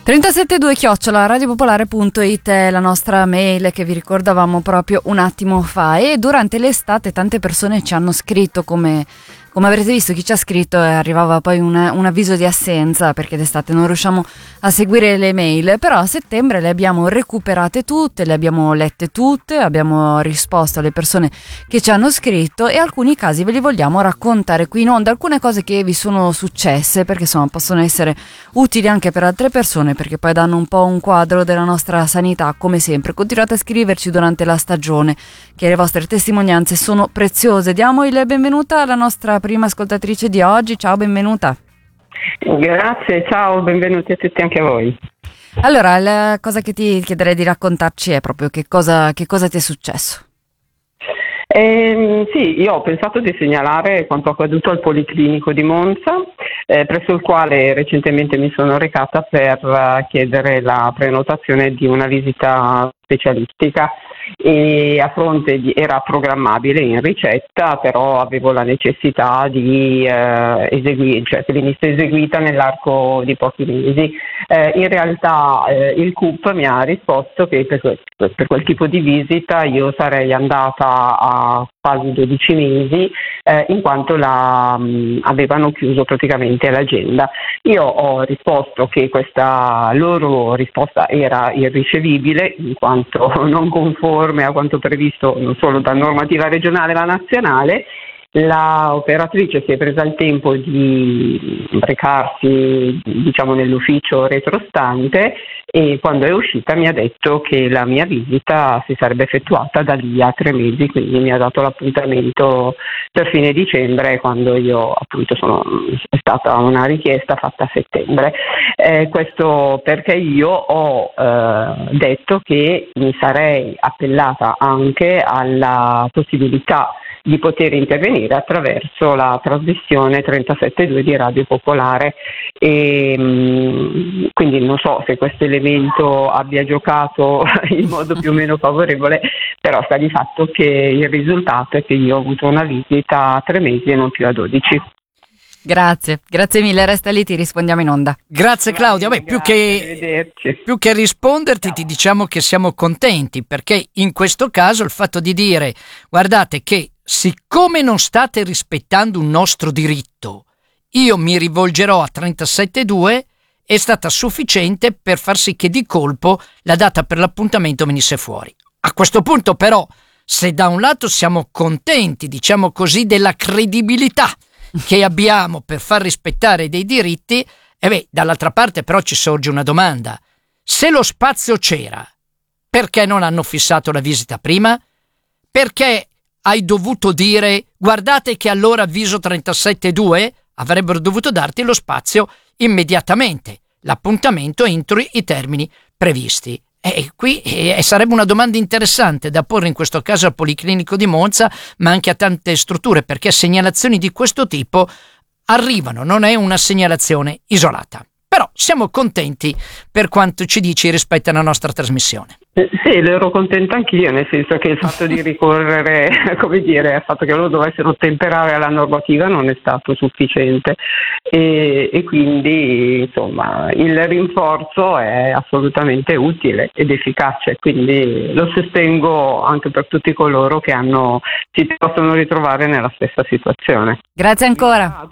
372@radiopopolare.it è la nostra mail che vi ricordavamo proprio un attimo fa, e durante l'estate tante persone ci hanno scritto, come avrete visto. Chi ci ha scritto arrivava poi un avviso di assenza perché d'estate non riusciamo a seguire le mail, però a settembre le abbiamo recuperate tutte, le abbiamo lette tutte, abbiamo risposto alle persone che ci hanno scritto e alcuni casi ve li vogliamo raccontare qui in onda, alcune cose che vi sono successe, perché insomma possono essere utili anche per altre persone, perché poi danno un po' un quadro della nostra sanità. Come sempre continuate a scriverci durante la stagione, che le vostre testimonianze sono preziose. Diamo il benvenuta alla nostra prima ascoltatrice di oggi. Ciao, benvenuta. Grazie, ciao, benvenuti a tutti anche a voi. Allora, la cosa che ti chiederei di raccontarci è proprio che cosa ti è successo. Sì, io ho pensato di segnalare quanto accaduto al Policlinico di Monza, presso il quale recentemente mi sono recata per chiedere la prenotazione di una visita specialistica, e a fronte era programmabile in ricetta, però avevo la necessità di eseguire, cioè che venisse eseguita nell'arco di pochi mesi. In realtà il CUP mi ha risposto che per quel tipo di visita io sarei andata a quasi 12 mesi, in quanto avevano chiuso praticamente l'agenda. Io ho risposto che questa loro risposta era irricevibile, in quanto non conforme a quanto previsto non solo da normativa regionale ma nazionale. La operatrice si è presa il tempo di recarsi, diciamo, nell'ufficio retrostante, e quando è uscita mi ha detto che la mia visita si sarebbe effettuata da lì a 3 mesi, quindi mi ha dato l'appuntamento per fine dicembre, quando io appunto è stata una richiesta fatta a settembre. Questo perché io ho detto che mi sarei appellata anche alla possibilità di poter intervenire attraverso la trasmissione 37.2 di Radio Popolare, e quindi non so se questo elemento abbia giocato in modo più o meno favorevole, però sta di fatto che il risultato è che io ho avuto una visita a 3 mesi e non più a 12. Grazie mille, resta lì, ti rispondiamo in onda. Grazie Claudia. Più che risponderti, ti diciamo che siamo contenti, perché in questo caso il fatto di dire guardate che siccome non state rispettando un nostro diritto, io mi rivolgerò a 37.2 è stata sufficiente per far sì che di colpo la data per l'appuntamento venisse fuori. A questo punto però, se da un lato siamo contenti, diciamo così, della credibilità che abbiamo per far rispettare dei diritti, dall'altra parte però ci sorge una domanda: se lo spazio c'era, perché non hanno fissato la visita prima? Perché hai dovuto dire guardate che allora avviso 37.2? Avrebbero dovuto darti lo spazio immediatamente, l'appuntamento entro i termini previsti. Qui sarebbe una domanda interessante da porre in questo caso al Policlinico di Monza, ma anche a tante strutture, perché segnalazioni di questo tipo arrivano, non è una segnalazione isolata. Però siamo contenti per quanto ci dici rispetto alla nostra trasmissione. Sì, ero contenta anch'io, nel senso che il fatto di ricorrere, come dire, al fatto che loro dovessero ottemperare alla normativa non è stato sufficiente, e quindi insomma il rinforzo è assolutamente utile ed efficace, quindi lo sostengo anche per tutti coloro che si possono ritrovare nella stessa situazione. Grazie ancora.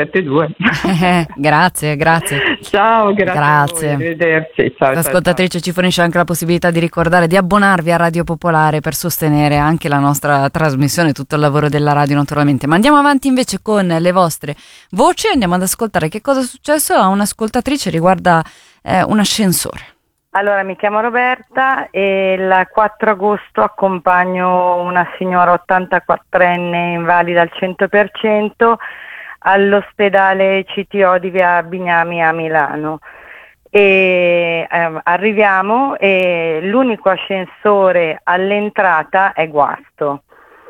37.2. Grazie. Ciao, grazie. A voi, arrivederci. Ciao. L'ascoltatrice ci fornisce anche la possibilità di ricordare di abbonarvi a Radio Popolare per sostenere anche la nostra trasmissione, tutto il lavoro della radio naturalmente. Ma andiamo avanti invece con le vostre voci, andiamo ad ascoltare che cosa è successo a un'ascoltatrice, riguarda un ascensore. Allora, mi chiamo Roberta e il 4 agosto accompagno una signora 84enne invalida al 100% all'ospedale CTO di via Bignami a Milano. E arriviamo e l'unico ascensore all'entrata è guasto.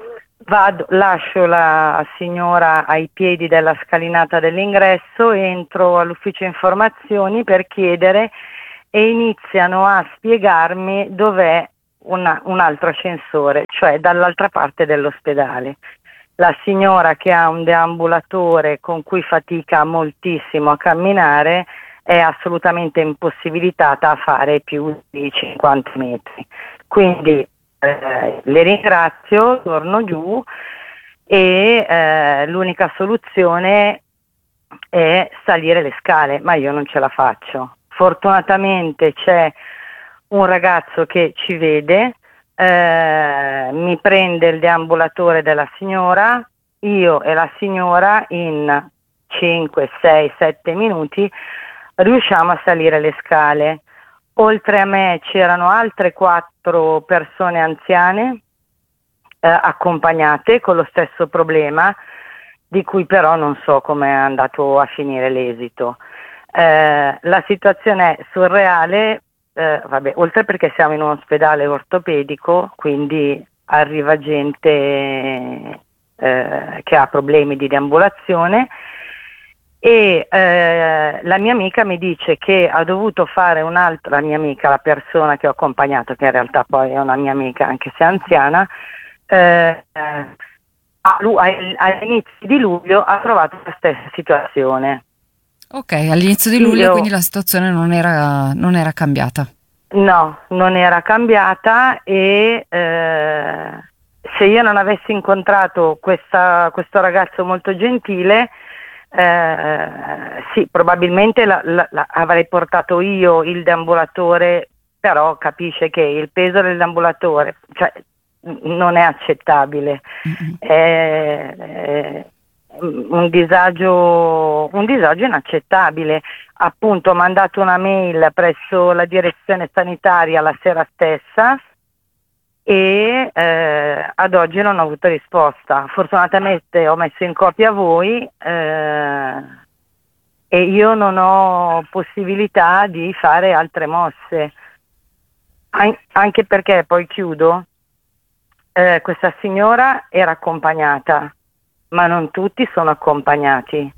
Lascio la signora ai piedi della scalinata dell'ingresso, entro all'ufficio informazioni per chiedere e iniziano a spiegarmi dov'è un altro ascensore, cioè dall'altra parte dell'ospedale. La signora, che ha un deambulatore con cui fatica moltissimo a camminare, è assolutamente impossibilitata a fare più di 50 metri. Quindi le ringrazio, torno giù e l'unica soluzione è salire le scale, ma io non ce la faccio. Fortunatamente c'è un ragazzo che ci vede, mi prende il deambulatore della signora, io e la signora in 5, 6, 7 minuti riusciamo a salire le scale. Oltre a me c'erano altre 4 persone anziane accompagnate con lo stesso problema, di cui però non so come è andato a finire l'esito. La situazione è surreale, oltre perché siamo in un ospedale ortopedico, quindi arriva gente che ha problemi di deambulazione, e la mia amica mi dice che ha dovuto fare la mia amica, la persona che ho accompagnato, che in realtà poi è una mia amica anche se anziana, all'inizio di luglio ha trovato la stessa situazione. Ok, all'inizio di luglio quindi la situazione non era cambiata. No, non era cambiata, e se io non avessi incontrato questo ragazzo molto gentile, sì, probabilmente avrei portato io il deambulatore, però capisce che il peso del deambulatore, cioè, non è accettabile. È un disagio inaccettabile. Appunto, ho mandato una mail presso la direzione sanitaria la sera stessa e ad oggi non ho avuto risposta. Fortunatamente ho messo in copia voi e io non ho possibilità di fare altre mosse, anche perché, poi chiudo, questa signora era accompagnata, ma non tutti sono accompagnati.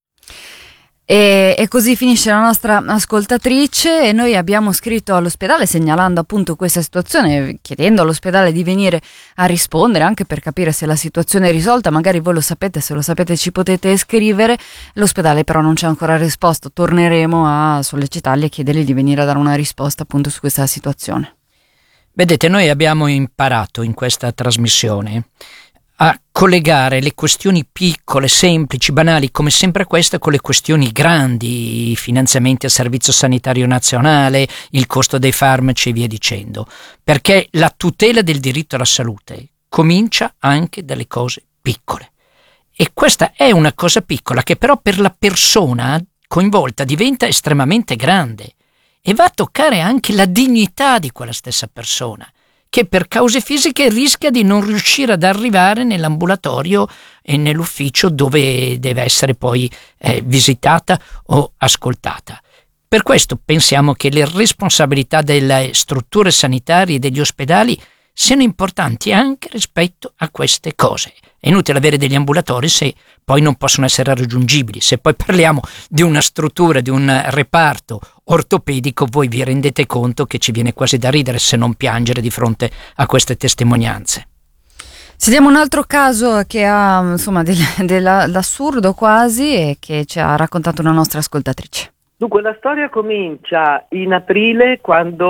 E così finisce la nostra ascoltatrice, e noi abbiamo scritto all'ospedale segnalando appunto questa situazione, chiedendo all'ospedale di venire a rispondere anche per capire se la situazione è risolta. Magari voi lo sapete, se lo sapete ci potete scrivere. L'ospedale però non ci ha ancora risposto, torneremo a sollecitarli e chiedergli di venire a dare una risposta appunto su questa situazione. Vedete, noi abbiamo imparato in questa trasmissione a collegare le questioni piccole, semplici, banali, come sempre questa, con le questioni grandi, i finanziamenti al Servizio Sanitario Nazionale, il costo dei farmaci e via dicendo, perché la tutela del diritto alla salute comincia anche dalle cose piccole. E questa è una cosa piccola che però per la persona coinvolta diventa estremamente grande e va a toccare anche la dignità di quella stessa persona, che per cause fisiche rischia di non riuscire ad arrivare nell'ambulatorio e nell'ufficio dove deve essere poi visitata o ascoltata. Per questo pensiamo che le responsabilità delle strutture sanitarie e degli ospedali siano importanti anche rispetto a queste cose. È inutile avere degli ambulatori se poi non possono essere raggiungibili. Se poi parliamo di una struttura, di un reparto ortopedico, voi vi rendete conto che ci viene quasi da ridere, se non piangere, di fronte a queste testimonianze. Sentiamo un altro caso che ha insomma dell'assurdo quasi, e che ci ha raccontato una nostra ascoltatrice. Dunque, la storia comincia in aprile,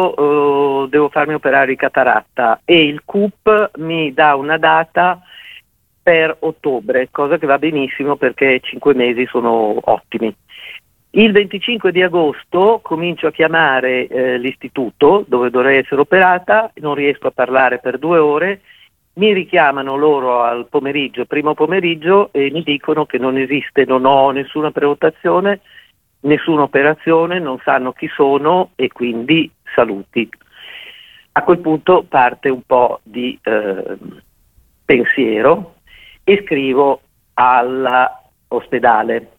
quando devo farmi operare di cataratta, e il CUP mi dà una data per ottobre, cosa che va benissimo perché 5 mesi sono ottimi. Il 25 di agosto comincio a chiamare l'istituto dove dovrei essere operata, non riesco a parlare per 2 ore, mi richiamano loro al pomeriggio, primo pomeriggio, e mi dicono che non esiste, non ho nessuna prenotazione, nessuna operazione, non sanno chi sono e quindi saluti. A quel punto parte un po' di pensiero e scrivo all'ospedale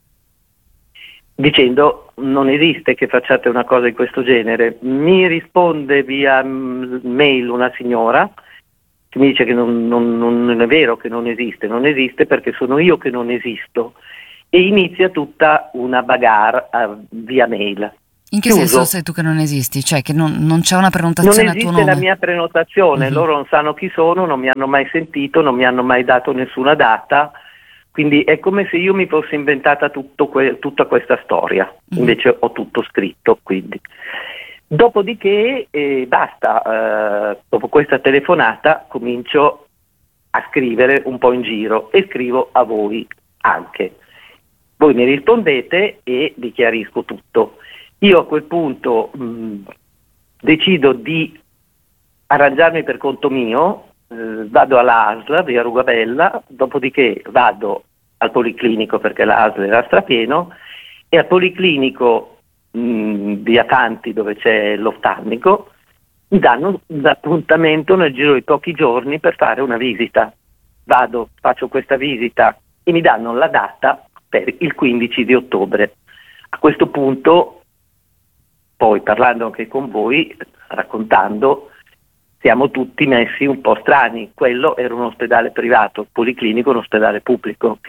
dicendo: non esiste che facciate una cosa di questo genere. Mi risponde via mail una signora che mi dice che non è vero che non esiste perché sono io che non esisto, e inizia tutta una bagarre via mail. In che senso sei tu che non esisti? Cioè che non c'è una prenotazione a tuo nome? Non esiste la mia prenotazione, loro non sanno chi sono, non mi hanno mai sentito, non mi hanno mai dato nessuna data, Quindi è come se io mi fossi inventata tutta questa storia, invece ho tutto scritto, quindi. Dopodiché basta, dopo questa telefonata comincio a scrivere un po' in giro e scrivo a voi anche. Voi mi rispondete e vi chiarisco tutto. Io a quel punto decido di arrangiarmi per conto mio, vado all'ASL via Rugabella, dopodiché vado al Policlinico perché l'ASL era strapieno, e al Policlinico via Tanti dove c'è l'oftalmico mi danno un appuntamento nel giro di pochi giorni per fare una visita. Vado, faccio questa visita e mi danno la data per il 15 di ottobre. A questo punto, poi parlando anche con voi, raccontando, siamo tutti messi un po' strani. Quello era un ospedale privato, il Policlinico un ospedale pubblico,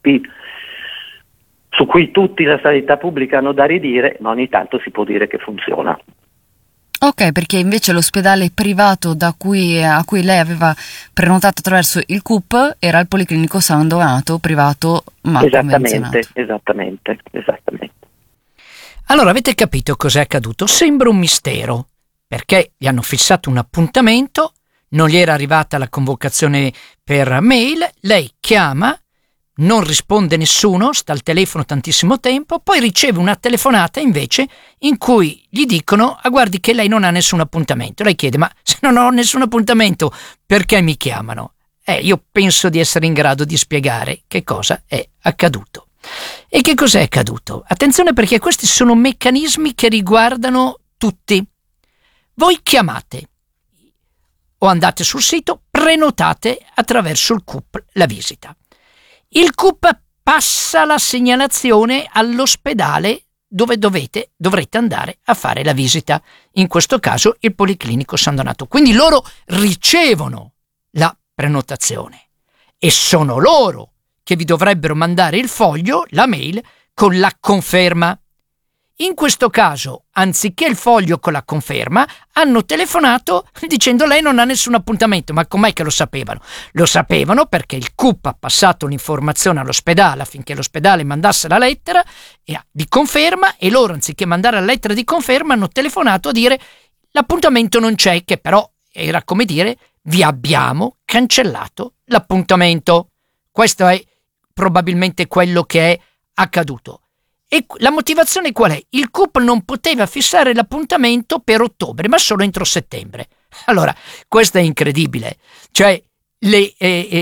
su cui tutti la sanità pubblica hanno da ridire, ma ogni tanto si può dire che funziona. Ok, perché invece l'ospedale privato a cui lei aveva prenotato attraverso il CUP era il Policlinico San Donato, privato ma convenzionato. Esattamente. Allora, avete capito cos'è accaduto? Sembra un mistero, perché gli hanno fissato un appuntamento, non gli era arrivata la convocazione per mail, lei chiama, non risponde nessuno, sta al telefono tantissimo tempo, poi riceve una telefonata invece in cui gli dicono: guardi che lei non ha nessun appuntamento. Lei chiede: ma se non ho nessun appuntamento perché mi chiamano? Io penso di essere in grado di spiegare che cosa è accaduto. E che cos'è accaduto? Attenzione, perché questi sono meccanismi che riguardano tutti. Voi chiamate o andate sul sito, prenotate attraverso il CUP la visita. Il CUP passa la segnalazione all'ospedale dove dovrete andare a fare la visita, in questo caso il Policlinico San Donato. Quindi loro ricevono la prenotazione e sono loro che vi dovrebbero mandare il foglio, la mail, con la conferma. In questo caso, anziché il foglio con la conferma, hanno telefonato dicendo: lei non ha nessun appuntamento. Ma com'è che lo sapevano? Lo sapevano perché il CUP ha passato l'informazione all'ospedale affinché l'ospedale mandasse la lettera di conferma, e loro, anziché mandare la lettera di conferma, hanno telefonato a dire: l'appuntamento non c'è, che però era come dire: vi abbiamo cancellato l'appuntamento. Questo è probabilmente quello che è accaduto. E la motivazione qual è? Il CUP non poteva fissare l'appuntamento per ottobre, ma solo entro settembre. Allora, questo è incredibile. Cioè, le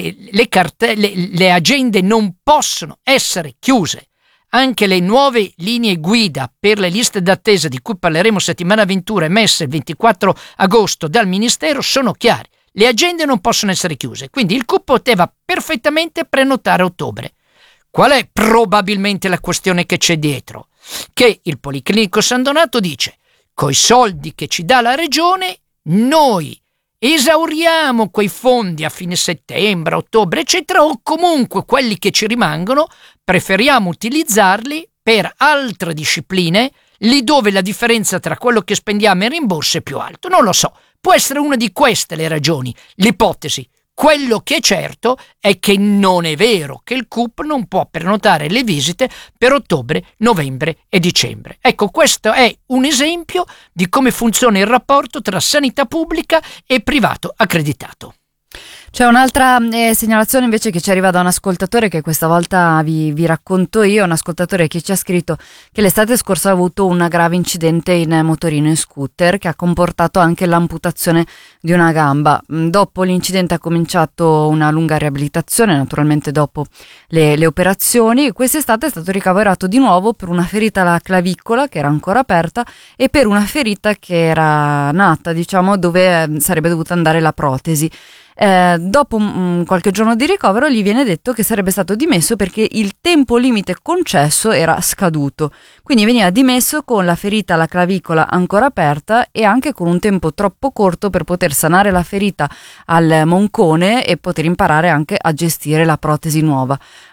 agende non possono essere chiuse. Anche le nuove linee guida per le liste d'attesa, di cui parleremo settimana ventura, emesse il 24 agosto dal Ministero, sono chiare. Le agende non possono essere chiuse, quindi il CUP poteva perfettamente prenotare ottobre. Qual è probabilmente la questione che c'è dietro? Che il Policlinico San Donato dice: coi soldi che ci dà la regione noi esauriamo quei fondi a fine settembre, ottobre, eccetera, o comunque quelli che ci rimangono preferiamo utilizzarli per altre discipline, lì dove la differenza tra quello che spendiamo e il rimborso è più alto. Non lo so, può essere una di queste le ragioni, l'ipotesi. Quello che è certo è che non è vero che il CUP non può prenotare le visite per ottobre, novembre e dicembre. Ecco, questo è un esempio di come funziona il rapporto tra sanità pubblica e privato accreditato. C'è un'altra segnalazione invece che ci arriva da un ascoltatore, che questa volta vi racconto io. Un ascoltatore che ci ha scritto che l'estate scorsa ha avuto un grave incidente in motorino e scooter che ha comportato anche l'amputazione di una gamba. Dopo l'incidente ha cominciato una lunga riabilitazione, naturalmente dopo le operazioni. Quest'estate è stato ricoverato di nuovo per una ferita alla clavicola che era ancora aperta e per una ferita che era nata, diciamo, dove sarebbe dovuta andare la protesi. Dopo qualche giorno di ricovero gli viene detto che sarebbe stato dimesso perché il tempo limite concesso era scaduto, quindi veniva dimesso con la ferita alla clavicola ancora aperta e anche con un tempo troppo corto per poter sanare la ferita al moncone e poter imparare anche a gestire la protesi nuova.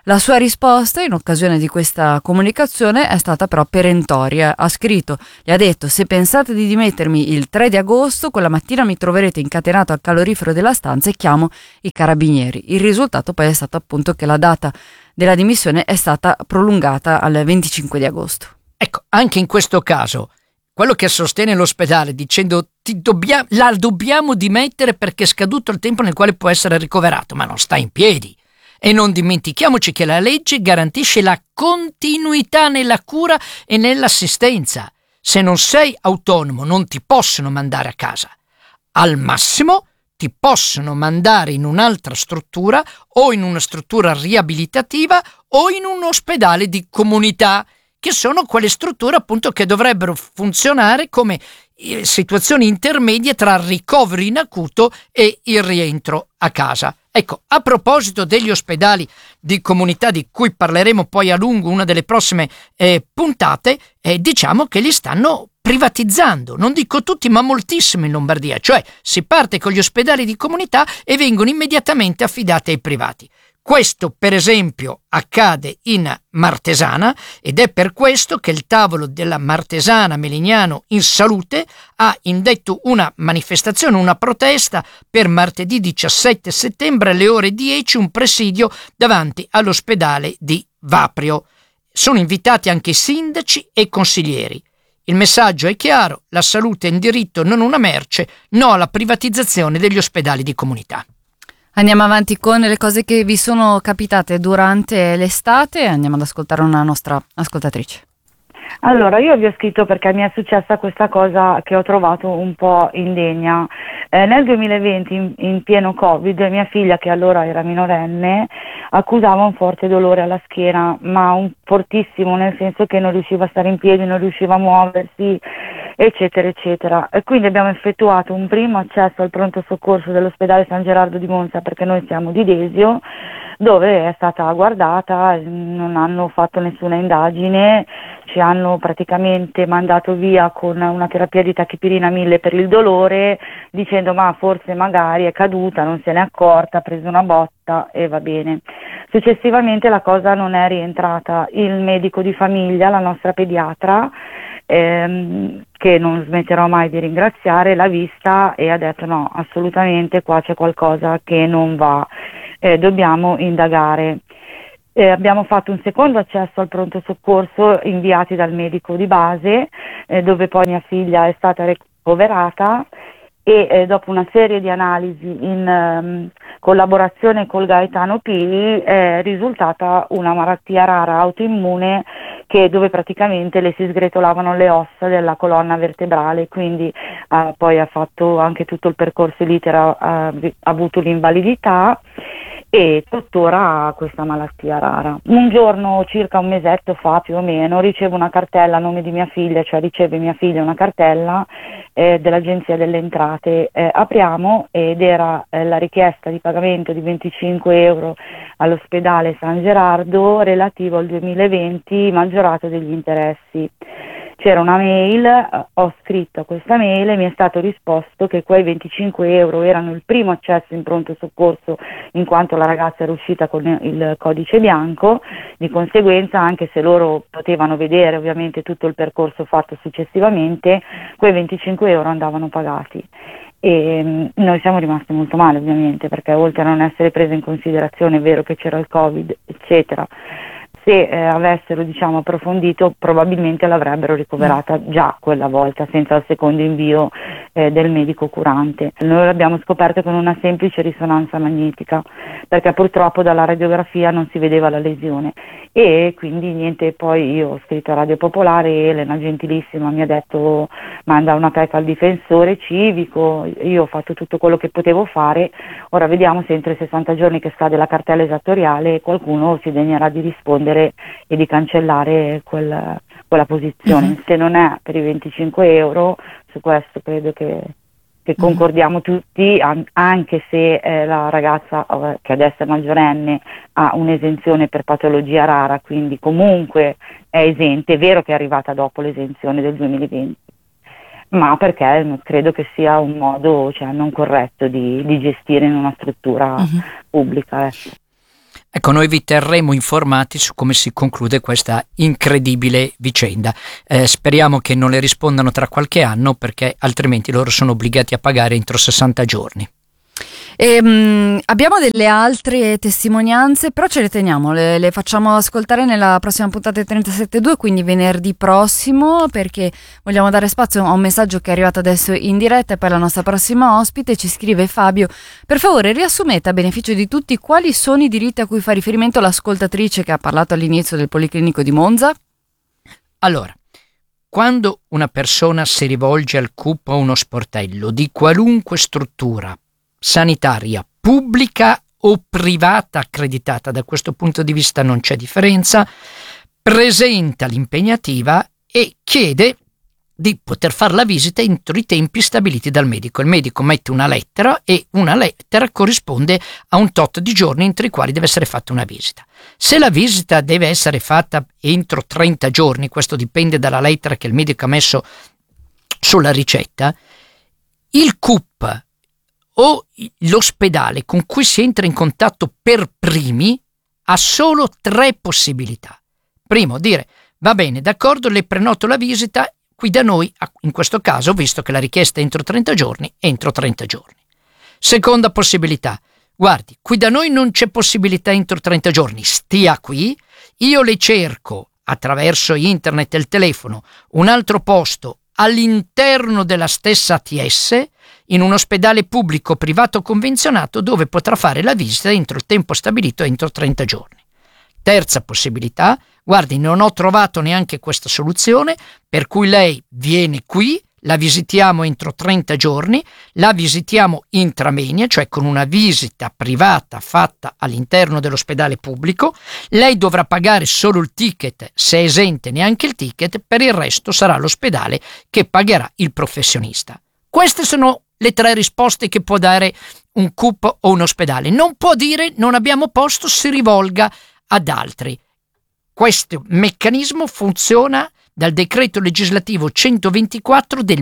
La sua risposta in occasione di questa comunicazione è stata però perentoria. Ha scritto, gli ha detto: se pensate di dimettermi il 3 di agosto, quella mattina mi troverete incatenato al calorifero della stanza e chiamo i carabinieri. Il risultato poi è stato appunto che la data della dimissione è stata prolungata al 25 di agosto. Ecco, anche in questo caso, quello che sostiene l'ospedale dicendo la dobbiamo dimettere perché è scaduto il tempo nel quale può essere ricoverato, ma non sta in piedi. E non dimentichiamoci che la legge garantisce la continuità nella cura e nell'assistenza. Se non sei autonomo non ti possono mandare a casa. Al massimo ti possono mandare in un'altra struttura o in una struttura riabilitativa o in un ospedale di comunità, che sono quelle strutture appunto che dovrebbero funzionare come situazioni intermedie tra il ricovero in acuto e il rientro a casa. Ecco, a proposito degli ospedali di comunità di cui parleremo poi a lungo una delle prossime puntate, diciamo che li stanno privatizzando, non dico tutti ma moltissimi in Lombardia, cioè si parte con gli ospedali di comunità e vengono immediatamente affidati ai privati. Questo per esempio accade in Martesana ed è per questo che il tavolo della Martesana Melegnano in Salute ha indetto una manifestazione, una protesta per martedì 17 settembre alle ore 10, un presidio davanti all'ospedale di Vaprio. Sono invitati anche sindaci e consiglieri. Il messaggio è chiaro: la salute è un diritto, non una merce, no alla privatizzazione degli ospedali di comunità. Andiamo avanti con le cose che vi sono capitate durante l'estate e andiamo ad ascoltare una nostra ascoltatrice. Allora, io vi ho scritto perché mi è successa questa cosa che ho trovato un po' indegna. Nel 2020, in pieno Covid, mia figlia, che allora era minorenne, accusava un forte dolore alla schiena, ma un fortissimo, nel senso che non riusciva a stare in piedi, non riusciva a muoversi, eccetera, eccetera. E quindi abbiamo effettuato un primo accesso al pronto soccorso dell'ospedale San Gerardo di Monza, perché noi siamo di Desio, dove è stata guardata, non hanno fatto nessuna indagine, ci hanno praticamente mandato via con una terapia di tachipirina 1000 per il dolore, dicendo ma forse magari è caduta, non se n'è accorta, ha preso una botta e va bene. Successivamente la cosa non è rientrata, il medico di famiglia, la nostra pediatra, che non smetterò mai di ringraziare, l'ha vista e ha detto no, assolutamente qua c'è qualcosa che non va, dobbiamo indagare. Abbiamo fatto un secondo accesso al pronto soccorso inviati dal medico di base, dove poi mia figlia è stata ricoverata e dopo una serie di analisi in collaborazione col Gaetano Pili è risultata una malattia rara autoimmune dove praticamente le si sgretolavano le ossa della colonna vertebrale, quindi poi ha fatto anche tutto il percorso l'iter, ha avuto l'invalidità e tuttora ha questa malattia rara. Un giorno, circa un mesetto fa più o meno, ricevo una cartella a nome di mia figlia, cioè riceve mia figlia una cartella dell'Agenzia delle Entrate. Apriamo ed era la richiesta di pagamento di 25 euro all'ospedale San Gerardo relativo al 2020 maggiorato degli interessi. C'era una mail, ho scritto a questa mail e mi è stato risposto che quei 25 euro erano il primo accesso in pronto soccorso in quanto la ragazza era uscita con il codice bianco, di conseguenza anche se loro potevano vedere ovviamente tutto il percorso fatto successivamente, quei 25 euro andavano pagati. E noi siamo rimasti molto male ovviamente perché oltre a non essere prese in considerazione, è vero che c'era il Covid eccetera, se avessero approfondito probabilmente l'avrebbero ricoverata già quella volta senza il secondo invio del medico curante. Noi l'abbiamo scoperto con una semplice risonanza magnetica perché purtroppo dalla radiografia non si vedeva la lesione e quindi niente, poi io ho scritto a Radio Popolare e Elena gentilissima mi ha detto manda una PEC al difensore civico, io ho fatto tutto quello che potevo fare, ora vediamo se entro i 60 giorni che scade la cartella esattoriale qualcuno si degnerà di rispondere e di cancellare quella posizione. Se non è per i 25 euro, su questo credo che concordiamo tutti, anche se la ragazza che adesso è maggiorenne ha un'esenzione per patologia rara, quindi comunque è esente, è vero che è arrivata dopo l'esenzione del 2020, ma perché credo che sia un modo non corretto di gestire in una struttura pubblica. Ecco, noi vi terremo informati su come si conclude questa incredibile vicenda. Speriamo che non le rispondano tra qualche anno, perché altrimenti loro sono obbligati a pagare entro 60 giorni. Abbiamo delle altre testimonianze, però ce le teniamo, le facciamo ascoltare nella prossima puntata di 37.2, quindi venerdì prossimo, perché vogliamo dare spazio a un messaggio che è arrivato adesso in diretta. E poi la nostra prossima ospite ci scrive: Fabio, per favore riassumete a beneficio di tutti quali sono i diritti a cui fa riferimento l'ascoltatrice che ha parlato all'inizio del Policlinico di Monza. Allora, quando una persona si rivolge al CUP o a uno sportello di qualunque struttura sanitaria, pubblica o privata accreditata, da questo punto di vista non c'è differenza, presenta l'impegnativa e chiede di poter fare la visita entro i tempi stabiliti dal medico. Il medico mette una lettera e una lettera corrisponde a un tot di giorni entro i quali deve essere fatta una visita. Se la visita deve essere fatta entro 30 giorni, questo dipende dalla lettera che il medico ha messo sulla ricetta, il CUP o l'ospedale con cui si entra in contatto per primi ha solo 3 possibilità. Primo, dire: va bene, d'accordo, le prenoto la visita qui da noi, in questo caso, visto che la richiesta è entro 30 giorni, entro 30 giorni. Seconda possibilità: guardi, qui da noi non c'è possibilità entro 30 giorni, stia qui, io le cerco attraverso internet e il telefono un altro posto all'interno della stessa ATS, in un ospedale pubblico, privato o convenzionato, dove potrà fare la visita entro il tempo stabilito, entro 30 giorni. Terza possibilità: guardi, non ho trovato neanche questa soluzione, per cui lei viene qui, la visitiamo entro 30 giorni, la visitiamo intramenia, cioè con una visita privata fatta all'interno dell'ospedale pubblico. Lei dovrà pagare solo il ticket, se è esente neanche il ticket, per il resto sarà l'ospedale che pagherà il professionista. Queste sono le 3 risposte che può dare un CUP o un ospedale. Non può dire: non abbiamo posto, si rivolga ad altri. Questo meccanismo funziona dal decreto legislativo 124 del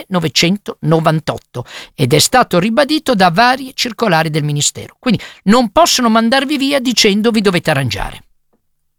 1998 ed è stato ribadito da varie circolari del Ministero. Quindi non possono mandarvi via dicendo: vi dovete arrangiare.